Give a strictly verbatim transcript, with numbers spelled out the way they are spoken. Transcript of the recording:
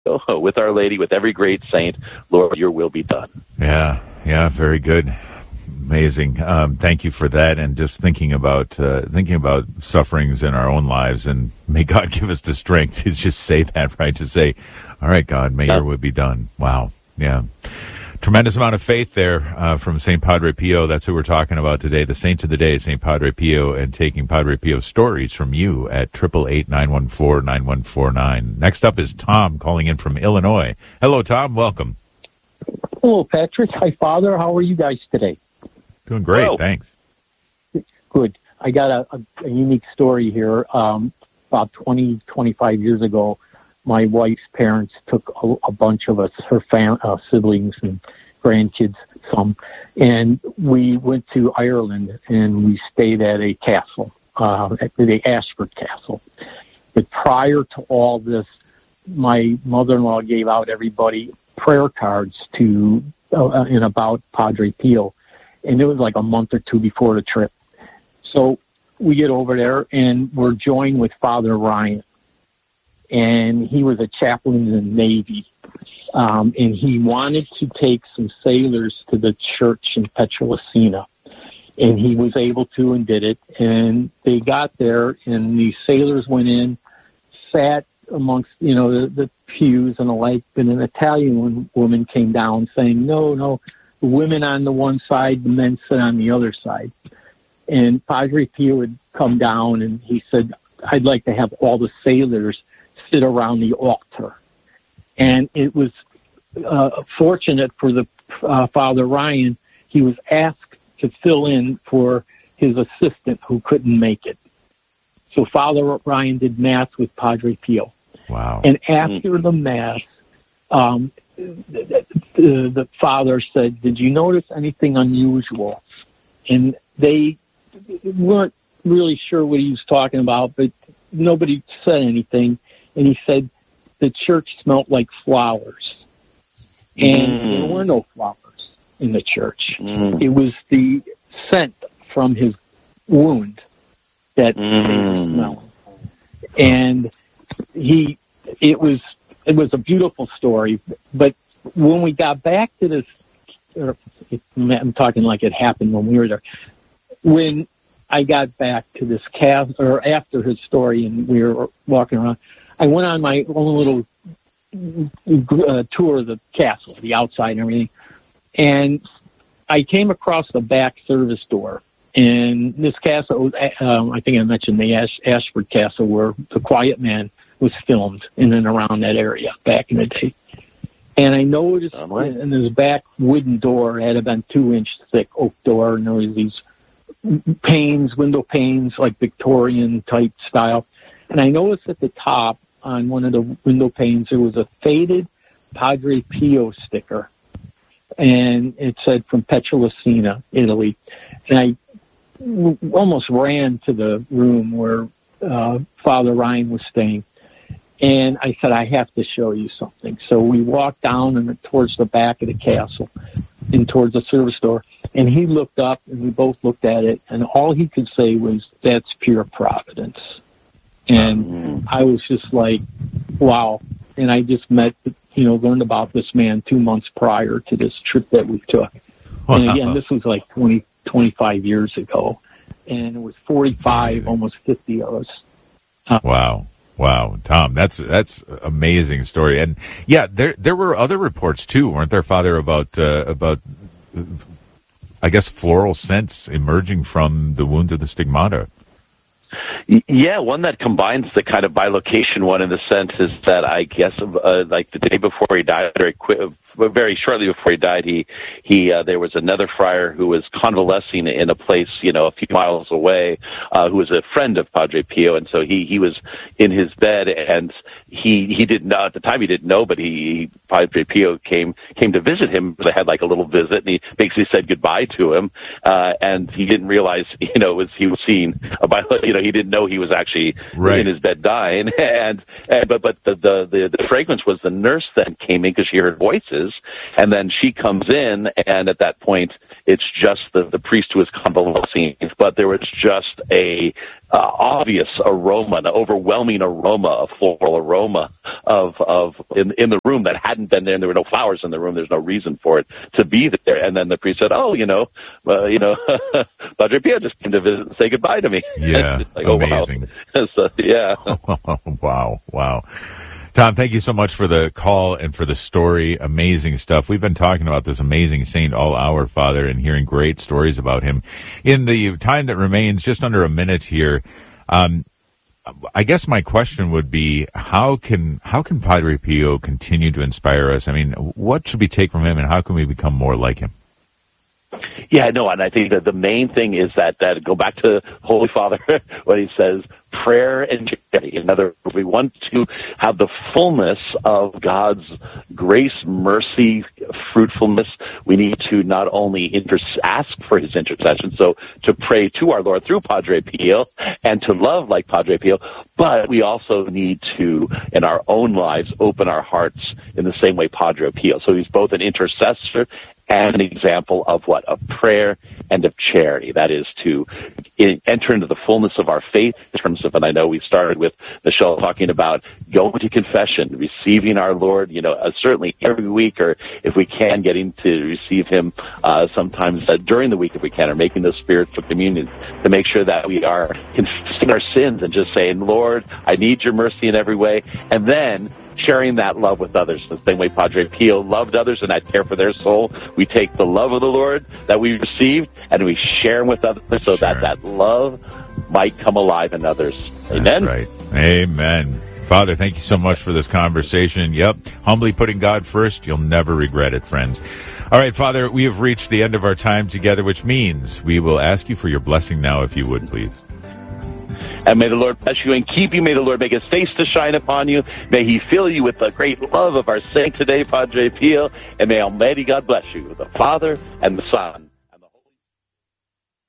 with Our Lady, with every great saint. Lord, your will be done. Yeah, yeah, very good. Amazing. Um, thank you for that. And just thinking about uh, thinking about sufferings in our own lives, and may God give us the strength to just say that, right? To say, all right, God, may yeah. your will be done. Wow. Yeah. Tremendous amount of faith there uh, from Saint Padre Pio. That's who we're talking about today. The saint of the day, Saint Padre Pio, and taking Padre Pio's stories from you at eight eight eight, nine one four, nine one four nine. Next up is Tom calling in from Illinois. Hello, Tom. Welcome. Hello, Patrick. Hi, Father. How are you guys today? Doing great. Hello. Thanks. Good. I got a, a, a unique story here. Um, about twenty, twenty-five years ago, my wife's parents took a, a bunch of us, her fam- uh, siblings and grandkids, some, and we went to Ireland and we stayed at a castle, uh, at the Ashford Castle. But prior to all this, my mother-in-law gave out everybody prayer cards to uh, in about Padre Pio, and it was like a month or two before the trip. So we get over there and we're joined with Father Ryan. And he was a chaplain in the Navy. Um, and he wanted to take some sailors to the church in Petrolacina. And he was able to and did it. And they got there, and the sailors went in, sat amongst, you know, the, the pews and the like. And an Italian woman came down saying, no, no, the women on the one side, the men sit on the other side. And Padre Pio had come down, and he said, I'd like to have all the sailors sit around the altar. And it was uh, fortunate for the uh, Father Ryan. He was asked to fill in for his assistant who couldn't make it. So Father Ryan did Mass with Padre Pio. Wow. And after the Mass, um, the, the, the Father said, did you notice anything unusual? And they weren't really sure what he was talking about, but nobody said anything. And he said the church smelled like flowers. And mm. there were no flowers in the church. Mm. It was the scent from his wound that mm. they smelled. And he, it was, it was a beautiful story. But when we got back to this, or I'm talking like it happened when we were there, when I got back to this cast, or after his story, and we were walking around, I went on my own little uh, tour of the castle, the outside and everything, and I came across the back service door. And this castle, um, I think I mentioned the Ash, Ashford Castle, where The Quiet Man was filmed in and around that area back in the day. And I noticed oh, in this back wooden door, it had been two inch thick oak door, and there was these panes, window panes, like Victorian type style. And I noticed at the top on one of the window panes, there was a faded Padre Pio sticker. And it said from Petrolacina, Italy. And I w- almost ran to the room where uh, Father Ryan was staying. And I said, I have to show you something. So we walked down and towards the back of the castle and towards the service door. And he looked up, and we both looked at it, and all he could say was, that's pure providence. And mm-hmm. I was just like, wow. And I just met, you know, learned about this man two months prior to this trip that we took. Wow. And again, this was like twenty, twenty-five years ago. And it was forty-five, almost fifty of us. Uh, wow. Wow, Tom, that's that's amazing story. And yeah, there there were other reports too, weren't there, Father, about uh, about uh, I guess floral scents emerging from the wounds of the stigmata. Yeah, one that combines the kind of bilocation one in the sense is that I guess uh, like the day before he died, very quick, very shortly before he died, he he uh, there was another friar who was convalescing in a place, you know, a few miles away, uh, who was a friend of Padre Pio, and so he he was in his bed, and he he didn't know at the time, he didn't know, but he Padre Pio came came to visit him. They had like a little visit, and he basically said goodbye to him, uh, and he didn't realize, you know, was he was seeing a you know he didn't know he was actually right. in his bed dying, and, and but but the, the the the fragrance was the nurse then came in because she heard voices, and then she comes in, and at that point, it's just the, the priest who was convalescing, but there was just a uh, obvious aroma, an overwhelming aroma, a floral aroma of of in in the room that hadn't been there. And there were no flowers in the room. There's no reason for it to be there. And then the priest said, "Oh, you know, uh, you know, Padre Pio just came to visit and say goodbye to me." Yeah, like, amazing. Oh, wow. So, yeah. Wow, wow. Tom, thank you so much for the call and for the story. Amazing stuff. We've been talking about this amazing saint all hour, Father, and hearing great stories about him. In the time that remains, just under a minute here, um, I guess my question would be, how can how can Padre Pio continue to inspire us? I mean, what should we take from him, and how can we become more like him? Yeah, no, and I think that the main thing is that, that go back to Holy Father, what he says, prayer and charity. In other words, we want to have the fullness of God's grace, mercy, fruitfulness. We need to not only inter- ask for his intercession, so to pray to our Lord through Padre Pio and to love like Padre Pio, but we also need to, in our own lives, open our hearts in the same way Padre Pio. So he's both an intercessor and an example of what? Of prayer and of charity. That is to enter into the fullness of our faith in terms of, and I know we started with Michelle talking about going to confession, receiving our Lord, you know, uh, certainly every week, or if we can, getting to receive him uh, sometimes uh, during the week if we can, or making those spiritual communion to make sure that we are confessing our sins and just saying, Lord, I need your mercy in every way. And then sharing that love with others. The same way Padre Pio loved others and had care for their soul, we take the love of the Lord that we received and we share them with others so sure. that that love might come alive in others. Amen? That's right. Amen. Father, thank you so much for this conversation. Yep. Humbly putting God first. You'll never regret it, friends. All right, Father, we have reached the end of our time together, which means we will ask you for your blessing now, if you would, please. And may the Lord bless you and keep you. May the Lord make his face to shine upon you. May he fill you with the great love of our saint today, Padre Pio. And may Almighty God bless you, the Father and the Son